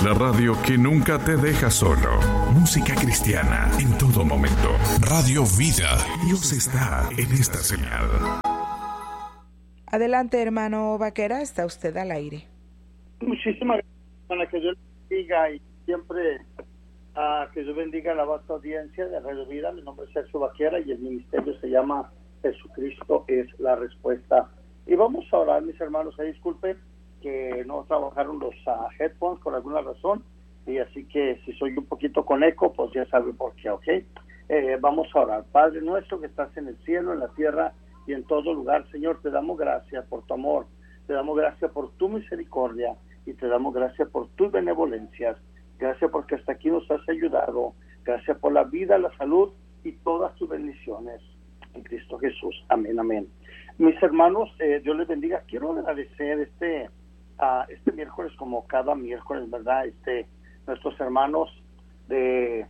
La radio que nunca te deja solo. Música cristiana en todo momento. Radio Vida. Dios está en esta señal. Adelante, hermano Vaquera, está usted al aire. Muchísimas gracias, hermana, que Dios bendiga y siempre que Dios bendiga la vasta audiencia de Radio Vida. Mi nombre es Sergio Vaquera y el ministerio se llama Jesucristo es la respuesta. Y vamos a orar, mis hermanos. Disculpen que no trabajaron los headphones por alguna razón, y así que si soy un poquito con eco, pues ya saben por qué, ¿ok? Vamos a orar. Padre nuestro que estás en el cielo, en la tierra y en todo lugar, Señor, te damos gracias por tu amor, te damos gracias por tu misericordia y te damos gracias por tus benevolencias. Gracias porque hasta aquí nos has ayudado. Gracias por la vida, la salud y todas tus bendiciones en Cristo Jesús. Amén, amén. Mis hermanos, Dios les bendiga. Quiero agradecer este miércoles, como cada miércoles, ¿verdad? Nuestros hermanos de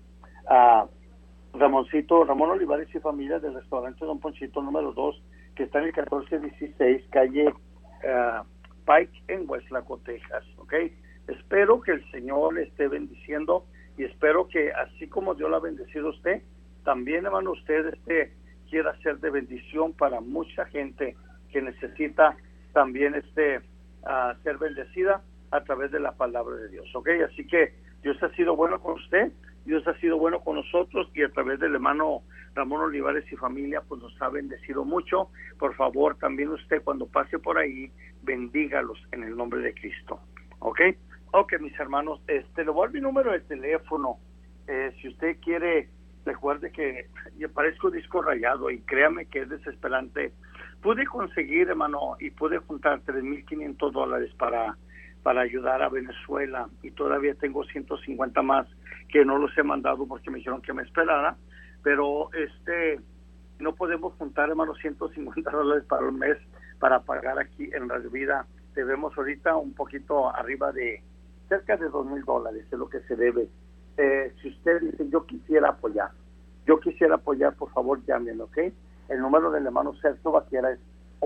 Ramón Olivares y familia del restaurante Don Ponchito número 2, que está en el 1416 calle Pike en Weslaco, Texas, ¿ok? Espero que el Señor le esté bendiciendo y espero que así como Dios la ha bendecido a usted, también, hermano, usted quiera ser de bendición para mucha gente que necesita también ser bendecida a través de la palabra de Dios, ¿ok? Así que Dios ha sido bueno con usted, Dios ha sido bueno con nosotros, y a través del hermano Ramón Olivares y familia, pues nos ha bendecido mucho. Por favor, también usted cuando pase por ahí, bendígalos en el nombre de Cristo, ¿ok? Ok, mis hermanos, le voy a dar mi número de teléfono. Si usted quiere, recuerde que yo parezco disco rayado y créame que es desesperante. Pude conseguir, hermano, y pude juntar $3,500 para ayudar a Venezuela, y todavía tengo 150 más que no los he mandado porque me dijeron que me esperara, pero no podemos juntar, hermano, $150 para un mes para pagar aquí en Radio Vida. Debemos ahorita un poquito arriba de cerca de $2,000 es lo que se debe. Si usted dice yo quisiera apoyar, por favor llámenme, ¿ok? El número del hermano Sergio Vaquera es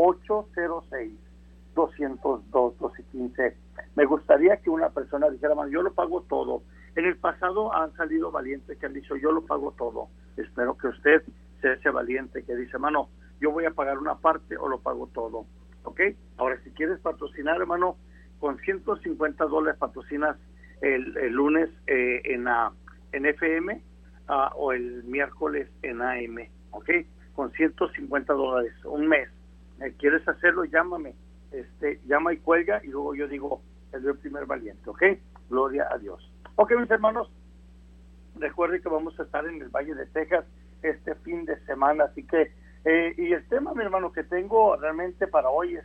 806-202-1215. Me gustaría que una persona dijera, hermano, yo lo pago todo. En el pasado han salido valientes que han dicho, yo lo pago todo. Espero que usted sea ese valiente que dice, hermano, yo voy a pagar una parte o lo pago todo, ¿ok? Ahora, si quieres patrocinar, hermano, con $150 patrocinas el lunes en FM o el miércoles en AM, ¿ok? Con $150 un mes. ¿Quieres hacerlo? Llámame. Llama y cuelga, y luego yo digo, el primer valiente, ¿ok? Gloria a Dios. Ok, mis hermanos, recuerden que vamos a estar en el Valle de Texas este fin de semana, así que, y el tema, mi hermano, que tengo realmente para hoy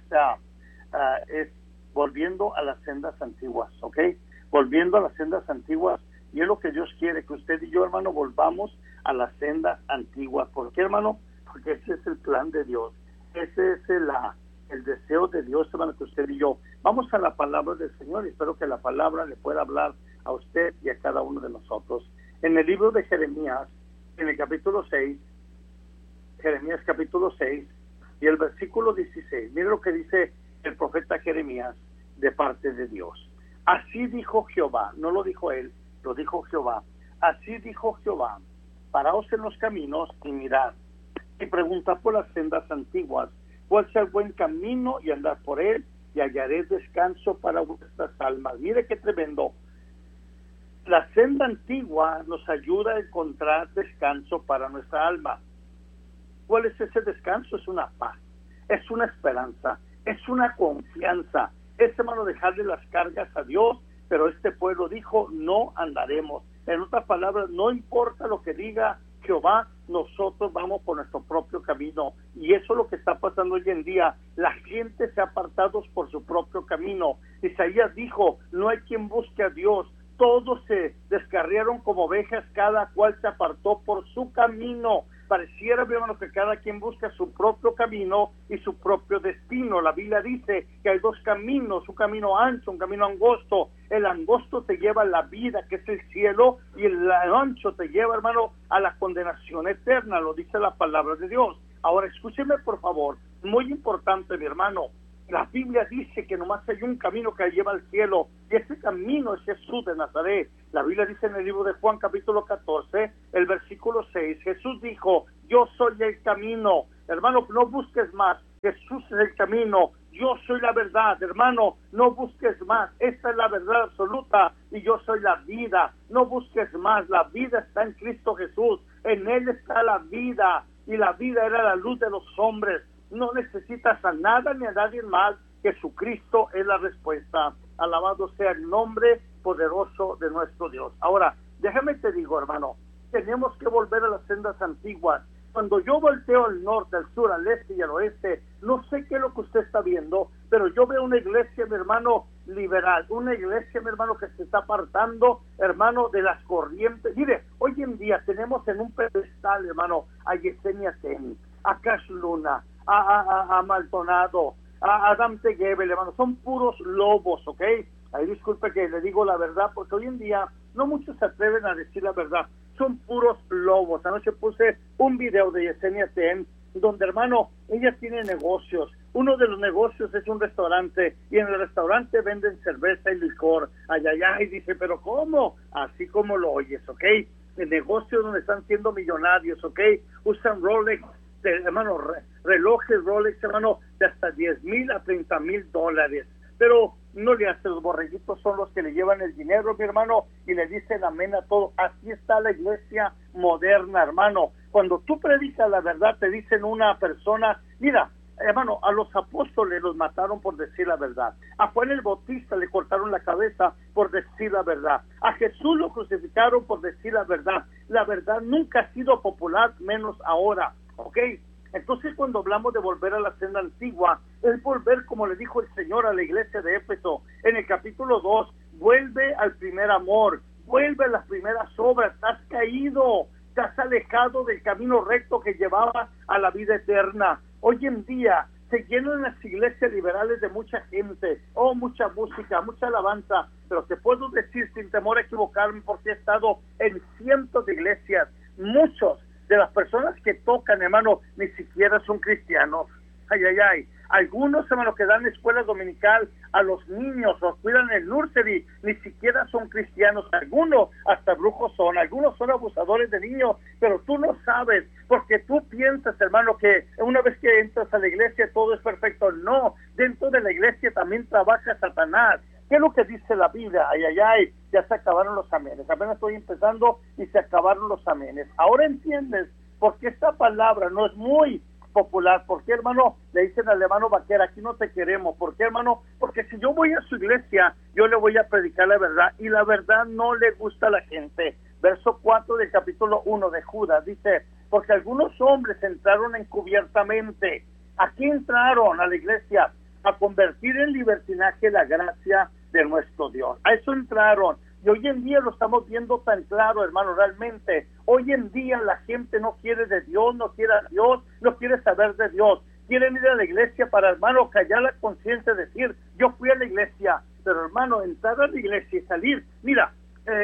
es volviendo a las sendas antiguas, ¿ok? Volviendo a las sendas antiguas, y es lo que Dios quiere, que usted y yo, hermano, volvamos a las sendas antiguas. ¿Por qué, hermano? Porque ese es el plan de Dios, ese es el deseo de Dios, hermano, que usted y yo vamos a la palabra del Señor, y espero que la palabra le pueda hablar a usted y a cada uno de nosotros. En el libro de Jeremías, en el capítulo 6, Jeremías capítulo 6 y el versículo 16, mire lo que dice el profeta Jeremías de parte de Dios. Así dijo Jehová, no lo dijo él, lo dijo Jehová. Así dijo Jehová, paraos en los caminos y mirad, y preguntad por las sendas antiguas, cuál sea el buen camino, y andad por él, y hallaré descanso para vuestras almas. Mire qué tremendo. La senda antigua nos ayuda a encontrar descanso para nuestra alma. ¿Cuál es ese descanso? Es una paz, es una esperanza, es una confianza. Es, hermano, dejarle las cargas a Dios, pero este pueblo dijo, no andaremos. En otras palabras, no importa lo que diga Jehová, nosotros vamos por nuestro propio camino. Y eso es lo que está pasando hoy en día. La gente se ha apartado por su propio camino. Isaías dijo, no hay quien busque a Dios. Todos se descarriaron como ovejas, cada cual se apartó por su camino. Pareciera, mi hermano, que cada quien busca su propio camino y su propio destino. La Biblia dice que hay dos caminos, un camino ancho, un camino angosto. El angosto te lleva a la vida, que es el cielo, y el ancho te lleva, hermano, a la condenación eterna, lo dice la palabra de Dios. Ahora, escúcheme, por favor, muy importante, mi hermano. La Biblia dice que nomás hay un camino que lleva al cielo, y ese camino es Jesús de Nazaret. La Biblia dice en el libro de Juan, capítulo 14, el versículo 6, Jesús dijo, yo soy el camino. Hermano, no busques más, Jesús es el camino, yo soy la verdad. Hermano, no busques más, esta es la verdad absoluta, y yo soy la vida. No busques más, la vida está en Cristo Jesús, en Él está la vida, y la vida era la luz de los hombres. No necesitas a nada ni a nadie más, Jesucristo es la respuesta. Alabado sea el nombre poderoso de nuestro Dios. Ahora, déjame te digo, hermano, tenemos que volver a las sendas antiguas. Cuando yo volteo al norte, al sur, al este y al oeste, no sé qué es lo que usted está viendo, pero yo veo una iglesia, mi hermano, liberal, una iglesia, mi hermano, que se está apartando, hermano, de las corrientes. Mire, hoy en día tenemos en un pedestal, hermano, a Yesenia Ten, a Cash Luna, a Maldonado, a Dante Gebel, hermano, son puros lobos, ¿ok? Ahí disculpe que le digo la verdad, porque hoy en día no muchos se atreven a decir la verdad, son puros lobos. Anoche puse un video de Yesenia Ten, donde, hermano, ella tiene negocios. Uno de los negocios es un restaurante, y en el restaurante venden cerveza y licor. Ay, dice, pero ¿cómo? Así como lo oyes, ¿ok? El negocio donde están siendo millonarios, ¿ok? Usan Rolex, hermano, relojes Rolex, hermano, de hasta $10,000 a $30,000. Pero no le hace, los borreguitos son los que le llevan el dinero, mi hermano, y le dicen amén a todo. Así está la iglesia moderna, hermano. Cuando tú predicas la verdad, te dicen una persona, mira, hermano, a los apóstoles los mataron por decir la verdad. A Juan el Bautista le cortaron la cabeza por decir la verdad. A Jesús lo crucificaron por decir la verdad. La verdad nunca ha sido popular, menos ahora, ¿ok? Entonces, cuando hablamos de volver a la senda antigua, es volver, como le dijo el Señor a la iglesia de Éfeso, en el capítulo 2, vuelve al primer amor, vuelve a las primeras obras. Has caído, te has alejado del camino recto que llevaba a la vida eterna. Hoy en día se llenan las iglesias liberales de mucha gente, mucha música, mucha alabanza, pero te puedo decir sin temor a equivocarme, porque he estado en cientos de iglesias, muchos de las personas que tocan, hermano, ni siquiera son cristianos. Algunos, hermano, que dan escuela dominical a los niños, los cuidan en el nursery, ni siquiera son cristianos. Algunos hasta brujos son, algunos son abusadores de niños, pero tú no sabes, porque tú piensas, hermano, que una vez que entras a la iglesia todo es perfecto. No, dentro de la iglesia también trabaja Satanás. ¿Qué es lo que dice la Biblia? Ya se acabaron los amenes. Apenas estoy empezando y se acabaron los amenes. Ahora entiendes por qué esta palabra no es muy popular. ¿Por qué, hermano? Le dicen al hermano Vaquera, aquí no te queremos. ¿Por qué, hermano? Porque si yo voy a su iglesia, yo le voy a predicar la verdad, y la verdad no le gusta a la gente. Verso 4 del capítulo 1 de Judas dice, porque algunos hombres entraron encubiertamente. ¿A qué entraron a la iglesia? A convertir en libertinaje la gracia de nuestro Dios. A eso entraron. Y hoy en día lo estamos viendo tan claro, hermano, realmente. Hoy en día la gente no quiere de Dios, no quiere a Dios, no quiere saber de Dios. Quieren ir a la iglesia para, hermano, callar la conciencia, decir, yo fui a la iglesia. Pero, hermano, entrar a la iglesia y salir, mira,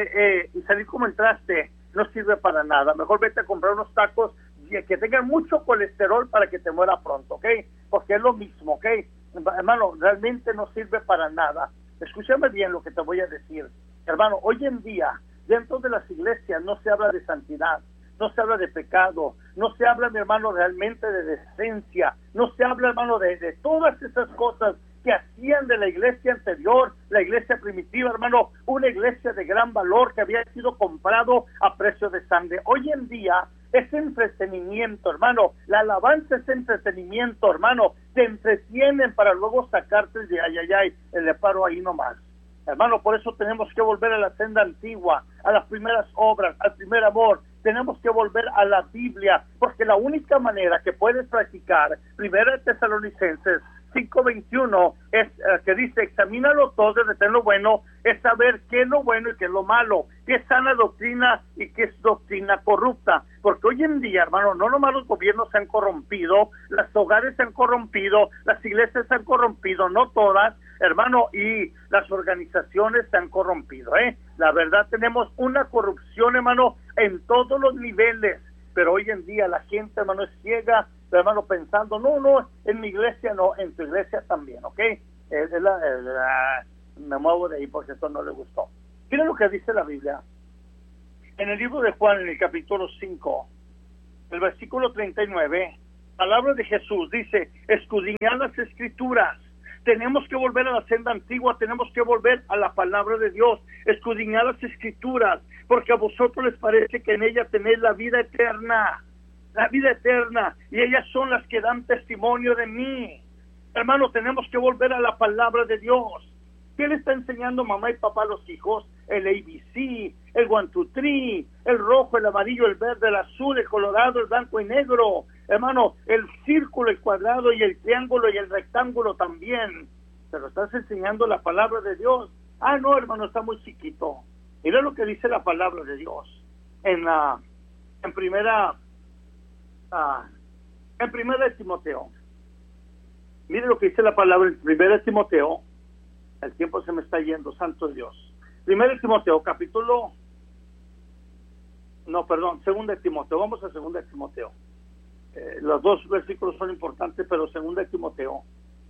y salir como entraste, no sirve para nada. Mejor vete a comprar unos tacos que tengan mucho colesterol para que te muera pronto, ¿ok? Porque es lo mismo, ¿ok? Hermano, realmente no sirve para nada. Escúchame bien lo que te voy a decir. Hermano, hoy en día, dentro de las iglesias no se habla de santidad, no se habla de pecado, no se habla, mi hermano, realmente de decencia, no se habla, hermano, de todas esas cosas que hacían de la iglesia anterior, la iglesia primitiva, hermano, una iglesia de gran valor que había sido comprado a precio de sangre. Hoy en día es entretenimiento, hermano. La alabanza es entretenimiento, hermano. Te entretienen para luego sacarte de le paro ahí nomás. Hermano, por eso tenemos que volver a la senda antigua, a las primeras obras, al primer amor. Tenemos que volver a la Biblia, porque la única manera que puedes practicar, Primera Tesalonicenses 5:21, es que dice, examínalo todo, retén lo bueno, es saber qué es lo bueno y qué es lo malo, qué es sana doctrina y qué es doctrina corrupta. Porque hoy en día, hermano, no nomás los gobiernos se han corrompido, los hogares se han corrompido, las iglesias se han corrompido, no todas, hermano, y las organizaciones se han corrompido, La verdad, tenemos una corrupción, hermano, en todos los niveles. Pero hoy en día la gente, hermano, es ciega hermano, pensando, no, en mi iglesia no, en tu iglesia también, ¿ok? Me muevo de ahí porque esto no le gustó. Miren lo que dice la Biblia. En el libro de Juan, en el capítulo 5, el versículo 39, palabra de Jesús dice, escudriñad las Escrituras. Tenemos que volver a la senda antigua, tenemos que volver a la palabra de Dios, escudriñad las Escrituras, porque a vosotros les parece que en ellas tenéis la vida eterna, y ellas son las que dan testimonio de mí. Hermano, tenemos que volver a la palabra de Dios. ¿Qué le está enseñando mamá y papá a los hijos? El ABC, el 1, 2, 3, el rojo, el amarillo, el verde, el azul, el colorado, el blanco y negro. Hermano, el círculo, el cuadrado y el triángulo y el rectángulo también. ¿Te lo estás enseñando la palabra de Dios? Ah, no, hermano, está muy chiquito. Mira lo que dice la palabra de Dios. En primera de Timoteo. Mire lo que dice la palabra en primera de Timoteo. El tiempo se me está yendo, santo Dios. Primera de Timoteo, segunda de Timoteo. Vamos a segunda de Timoteo. Los dos versículos son importantes, pero segunda de Timoteo.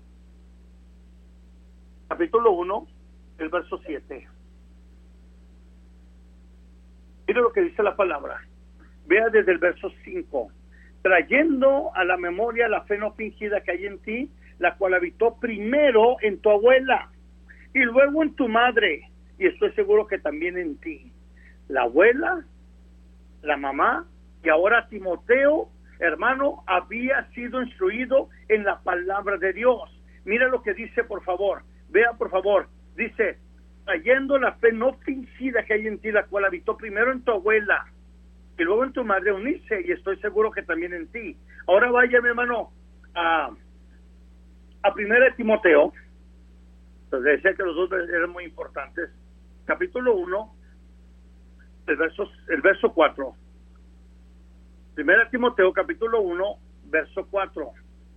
Capítulo 1, el verso 7. Mire lo que dice la palabra. Vea desde el verso 5. Trayendo a la memoria la fe no fingida que hay en ti, la cual habitó primero en tu abuela y luego en tu madre, y estoy seguro que también en ti. La abuela, la mamá, y ahora Timoteo, hermano, había sido instruido en la palabra de Dios. Mira lo que dice, por favor. Vea, por favor. Dice, trayendo la fe no fingida que hay en ti, la cual habitó primero en tu abuela y luego en tu madre, unirse, y estoy seguro que también en ti. Ahora vaya, mi hermano, a primera de Timoteo. Entonces decía que los dos eran muy importantes. Capítulo 1, el verso 4. Primera de Timoteo, capítulo 1, verso 4.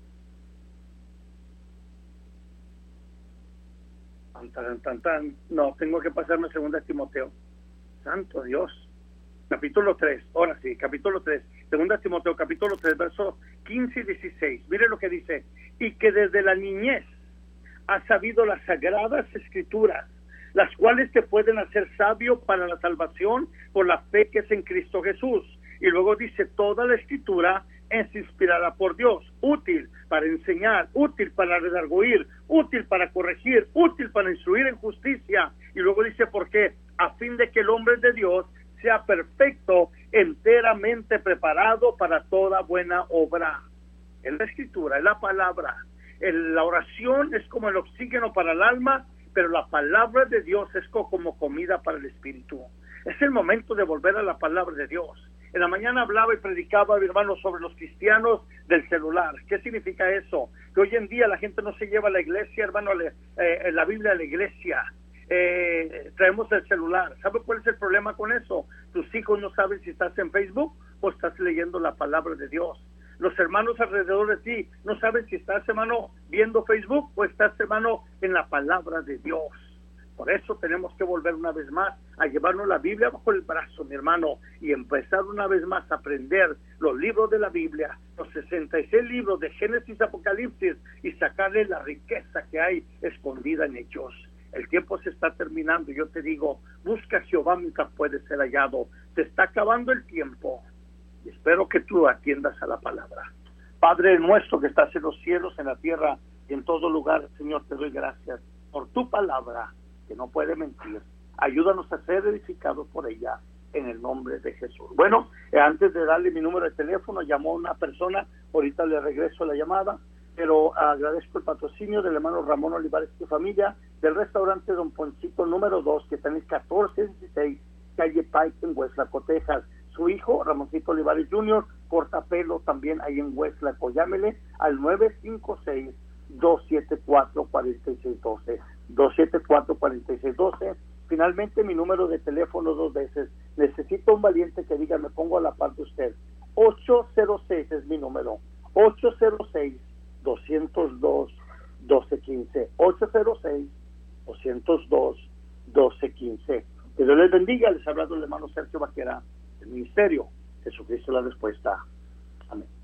No, tengo que pasarme a segunda de Timoteo. Santo Dios. Capítulo 3, ahora sí, capítulo 3. Segunda de Timoteo, capítulo 3, versos 15 y 16. Mire lo que dice. Y que desde la niñez has sabido las sagradas escrituras, las cuales te pueden hacer sabio para la salvación por la fe que es en Cristo Jesús. Y luego dice, toda la escritura es inspirada por Dios, útil para enseñar, útil para redarguir, útil para corregir, útil para instruir en justicia. Y luego dice, ¿por qué? A fin de que el hombre de Dios sea perfecto, enteramente preparado para toda buena obra. Es la escritura, es la palabra. La oración es como el oxígeno para el alma, pero la palabra de Dios es como comida para el espíritu. Es el momento de volver a la palabra de Dios. En la mañana hablaba y predicaba, mi hermano, sobre los cristianos del celular. ¿Qué significa eso? Que hoy en día la gente no se lleva a la iglesia, hermano, la Biblia a la iglesia. Traemos el celular. ¿Sabe cuál es el problema con eso? Tus hijos no saben si estás en Facebook o estás leyendo la palabra de Dios. Los hermanos alrededor de ti no saben si estás, hermano, viendo Facebook o estás, hermano, en la palabra de Dios. Por eso tenemos que volver una vez más a llevarnos la Biblia bajo el brazo, mi hermano, y empezar una vez más a aprender los libros de la Biblia, los 66 libros de Génesis, Apocalipsis, y sacarle la riqueza que hay escondida en ellos. El tiempo se está terminando. Yo te digo, busca a Jehová mientras puede ser hallado. Se está acabando el tiempo. Y espero que tú atiendas a la palabra. Padre nuestro que estás en los cielos, en la tierra y en todo lugar, Señor, te doy gracias por tu palabra, que no puede mentir. Ayúdanos a ser edificados por ella, en el nombre de Jesús. Bueno, antes de darle mi número de teléfono, llamó una persona, ahorita le regreso la llamada, pero agradezco el patrocinio del hermano Ramón Olivares y familia, del restaurante Don Ponchito número 2, que está en el 1416, calle Pike, en Westlaco, Texas. Su hijo, Ramoncito Olivares Jr., corta pelo también ahí en Westlaco. Llámele al 956-274-4612. 274-4612. Finalmente, mi número de teléfono 2 veces. Necesito un valiente que diga, me pongo a la par de usted. 806 es mi número. 806-202-1215. 806-202-1215. Que Dios les bendiga. Les ha hablado el hermano Sergio Vaquera, el ministerio Jesucristo la respuesta. Amén.